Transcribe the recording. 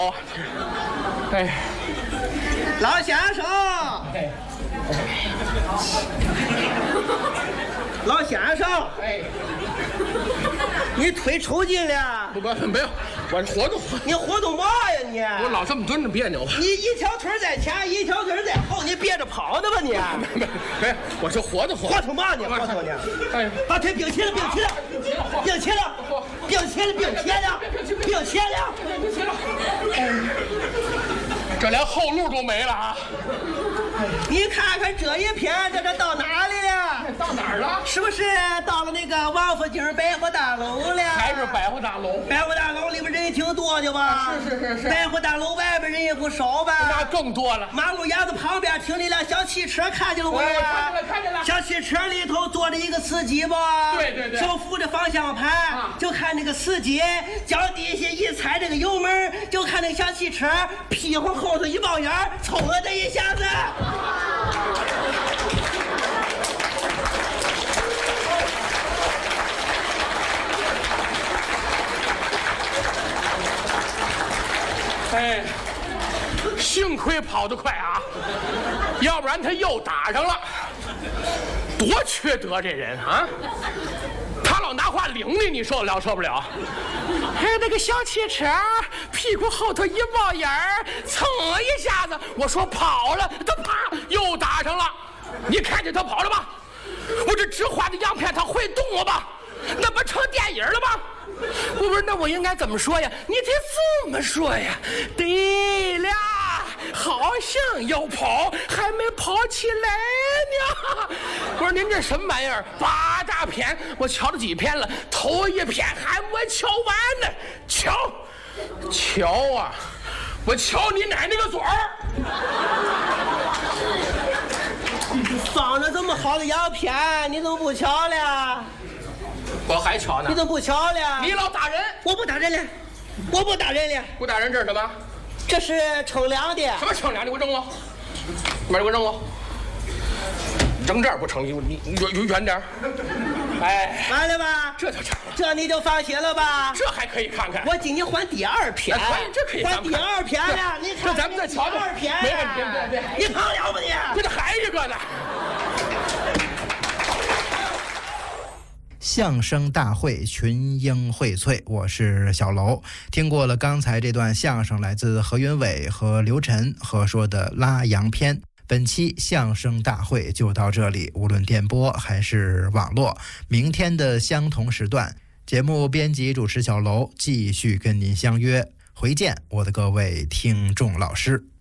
我。哎， 老先生，老先生， 哎， 你腿抽筋了？ 不，没有，我活动。 你活动嘛呀你？ 我老这么蹲着别扭。 你一条腿在前，一条腿在后，你憋着跑呢吧你？ 没，我就活动。 活动嘛呢？活动呢？ 哎， 把腿并起来，并起来，并起来，并起来，并起来，并起来。 这连后路都没了啊！ 你看看这一片，这到哪里了？ 到哪儿了？ 是不是到了那个王府井百货大楼了？ 还是百货大楼？ 百货大楼里边人也挺多的吧？ 是。 百货大楼外边人也不少吧？ 那更多了。 马路牙子旁边停了一辆小汽车，看见了没有？ 看见了。 小汽车里头坐着一个司机吧？ 对。 手扶着方向盘，就看那个司机脚底下一踩这个油门，就看那个小汽车屁股后头一冒烟，嗖了这一下子。 哎，幸亏跑得快啊，要不然他又打上了。多缺德这人啊！他老拿话领你受得了受不了？哎，那个小汽车屁股后头一冒烟儿，蹭一下子，我说跑了，他啪又打上了。你看见他跑了吧？我这直画的洋片，他会动了吧？那不成电影了吗？我不是，那我应该怎么说呀？你得这么说呀。对了，好像要跑，还没跑起来呢。我说您这什么玩意儿？8大片，我瞧了几片了，头一片还没瞧完呢。瞧啊！我瞧你奶奶个嘴儿！ 放着这么好的洋片，你怎么不瞧了？ 我还瞧呢。 你怎么不瞧了？ 你老打人！ 我不打人了，我不打人了。 不打人，这是什么？ 这是称量的。 什么称量？你给我扔我！你给我扔我！扔这儿不成，你远点。哎， 完了吧？这你就放心了吧？ 这还可以看看。 我今年换第2片。 这可以看看。 换第2片了，你看。 这咱们再瞧瞧。 2片。 没问题，对。 你跑了吧你？ 不是还一个呢。 相声大会群英荟萃，我是小楼。听过了刚才这段相声，来自何云伟和刘晨合说的拉洋片。本期相声大会就到这里，无论电波还是网络，明天的相同时段，节目编辑主持小楼继续跟您相约。回见，我的各位听众老师。